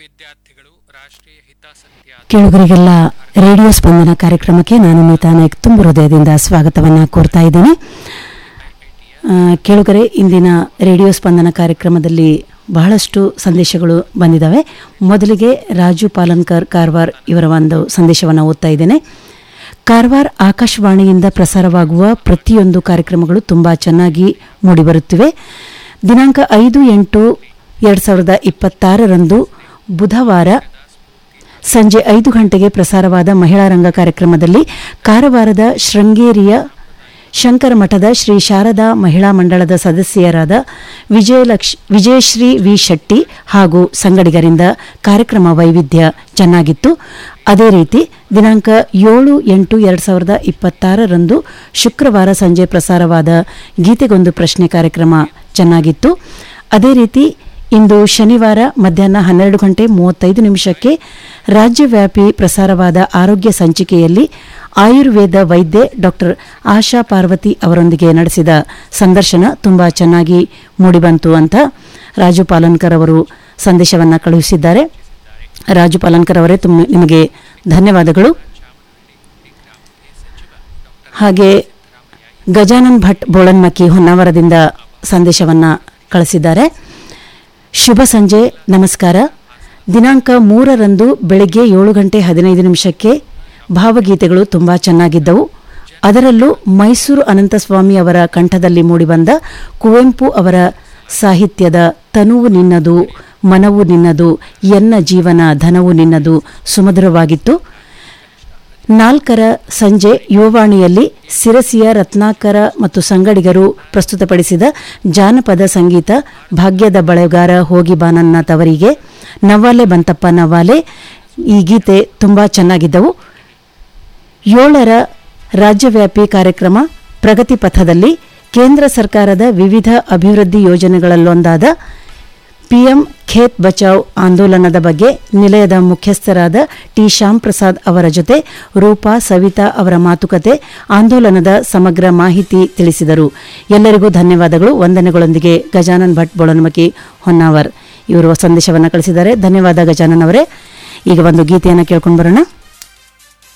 ವಿದ್ಯಾರ್ಥಿಗಳು ರಾಷ್ಟ್ರೀಯ ಹಿತಾಸಕ್ತಿಯ ಕೇಳುಗರಿಗೆಲ್ಲ ರೇಡಿಯೋ ಸ್ಪಂದನ ಕಾರ್ಯಕ್ರಮಕ್ಕೆ ನಾನು ಮಿತಾ ನಾಯ್ಕ್ ತುಂಬ ಹೃದಯದಿಂದ ಸ್ವಾಗತವನ್ನು ಕೋರ್ತಾ ಇದ್ದೀನಿ. ಕೇಳುಗರೆ, ಇಂದಿನ ರೇಡಿಯೋ ಸ್ಪಂದನ ಕಾರ್ಯಕ್ರಮದಲ್ಲಿ ಬಹಳಷ್ಟು ಸಂದೇಶಗಳು ಬಂದಿದ್ದಾವೆ. ಮೊದಲಿಗೆ ರಾಜು ಪಾಲನ್ಕರ್ ಕಾರವಾರ ಇವರ ಒಂದು ಸಂದೇಶವನ್ನು ಓದ್ತಾ ಇದ್ದೇನೆ. ಕಾರವಾರ ಆಕಾಶವಾಣಿಯಿಂದ ಪ್ರಸಾರವಾಗುವ ಪ್ರತಿಯೊಂದು ಕಾರ್ಯಕ್ರಮಗಳು ತುಂಬ ಚೆನ್ನಾಗಿ ಮೂಡಿಬರುತ್ತಿವೆ. ದಿನಾಂಕ 5/8/2026 ಬುಧವಾರ ಸಂಜೆ 5 ಗಂಟೆಗೆ ಪ್ರಸಾರವಾದ ಮಹಿಳಾ ರಂಗ ಕಾರ್ಯಕ್ರಮದಲ್ಲಿ ಕಾರವಾರದ ಶೃಂಗೇರಿಯ ಶಂಕರ ಮಠದ ಶ್ರೀ ಶಾರದಾ ಮಹಿಳಾ ಮಂಡಳದ ಸದಸ್ಯರಾದ ವಿಜಯಶ್ರೀ ವಿ ಶೆಟ್ಟಿ ಹಾಗೂ ಸಂಗಡಿಗರಿಂದ ಕಾರ್ಯಕ್ರಮ ವೈವಿಧ್ಯ ಚೆನ್ನಾಗಿತ್ತು. ಅದೇ ರೀತಿ ದಿನಾಂಕ 7/8/2026 ಶುಕ್ರವಾರ ಸಂಜೆ ಪ್ರಸಾರವಾದ ಗೀತೆಗೊಂದು ಪ್ರಶ್ನೆ ಕಾರ್ಯಕ್ರಮ ಚೆನ್ನಾಗಿತ್ತು. ಅದೇ ರೀತಿ ಇಂದು ಶನಿವಾರ ಮಧ್ಯಾಹ್ನ 12:35 ರಾಜ್ಯವ್ಯಾಪಿ ಪ್ರಸಾರವಾದ ಆರೋಗ್ಯ ಸಂಚಿಕೆಯಲ್ಲಿ ಆಯುರ್ವೇದ ವೈದ್ಯೆ ಡಾಕ್ಟರ್ ಆಶಾ ಪಾರ್ವತಿ ಅವರೊಂದಿಗೆ ನಡೆಸಿದ ಸಂದರ್ಶನ ತುಂಬ ಚೆನ್ನಾಗಿ ಮೂಡಿಬಂತು ಅಂತ ರಾಜು ಪಾಲನ್ಕರ್ ಅವರು ಸಂದೇಶವನ್ನು ಕಳುಹಿಸಿದ್ದಾರೆ. ರಾಜು ಪಾಲನ್ಕರ್ ಅವರೇ ನಿಮಗೆ ಧನ್ಯವಾದಗಳು. ಹಾಗೆ ಗಜಾನನ್ ಭಟ್ ಬೋಳನ್ಮಕ್ಕಿ ಹೊನ್ನಾವರದಿಂದ ಸಂದೇಶವನ್ನು ಕಳಿಸಿದ್ದಾರೆ. ಶುಭ ಸಂಜೆ, ನಮಸ್ಕಾರ. ದಿನಾಂಕ 3 ಬೆಳಗ್ಗೆ 7:15 ಭಾವಗೀತೆಗಳು ತುಂಬ ಚೆನ್ನಾಗಿದ್ದವು. ಅದರಲ್ಲೂ ಮೈಸೂರು ಅನಂತಸ್ವಾಮಿ ಅವರ ಕಂಠದಲ್ಲಿ ಮೂಡಿಬಂದ ಕುವೆಂಪು ಅವರ ಸಾಹಿತ್ಯದ ತನುವು ನಿನ್ನದು, ಮನವು ನಿನ್ನದು, ಎನ್ನ ಜೀವನ ಧನವು ನಿನ್ನದು ಸುಮಧುರವಾಗಿತ್ತು. 4 ಸಂಜೆ ಯುವವಾಣಿಯಲ್ಲಿ ಸಿರಸಿಯ ರತ್ನಾಕರ ಮತ್ತು ಸಂಗಡಿಗರು ಪ್ರಸ್ತುತಪಡಿಸಿದ ಜಾನಪದ ಸಂಗೀತ ಭಾಗ್ಯದ ಬಳೆಗಾರ ಹೋಗಿ ಬಾನನ್ನ ತವರಿಗೆ, ನವ್ವಾಲೆ ಬಂತಪ್ಪ ನವ್ವಾಲೆ, ಈ ಗೀತೆ ತುಂಬ ಚೆನ್ನಾಗಿದ್ದವು. 7 ರಾಜ್ಯವ್ಯಾಪಿ ಕಾರ್ಯಕ್ರಮ ಪ್ರಗತಿ ಪಥದಲ್ಲಿ ಕೇಂದ್ರ ಸರ್ಕಾರದ ವಿವಿಧ ಅಭಿವೃದ್ಧಿ ಯೋಜನೆಗಳಲ್ಲೊಂದಾದ ಪಿಎಂ ಖೇತ್ ಬಚಾವ್ ಆಂದೋಲನದ ಬಗ್ಗೆ ನಿಲಯದ ಮುಖ್ಯಸ್ಥರಾದ ಟಿ ಶ್ಯಾಮ್ ಪ್ರಸಾದ್ ಅವರ ಜೊತೆ ರೂಪಾ ಸವಿತಾ ಅವರ ಮಾತುಕತೆ, ಆಂದೋಲನದ ಸಮಗ್ರ ಮಾಹಿತಿ ತಿಳಿಸಿದರು. ಎಲ್ಲರಿಗೂ ಧನ್ಯವಾದಗಳು, ವಂದನೆಗಳೊಂದಿಗೆ ಗಜಾನನ್ ಭಟ್ ಬೋಳನ್ಮಕ್ಕಿ ಹೊನ್ನಾವರ್ ಇವರು ಸಂದೇಶವನ್ನು ಕಳಿಸಿದ್ದಾರೆ. ಧನ್ಯವಾದ ಗಜಾನನ್ ಅವರೇ. ಈಗ ಒಂದು ಗೀತೆಯನ್ನು ಕೇಳ್ಕೊಂಡು ಬರೋಣ.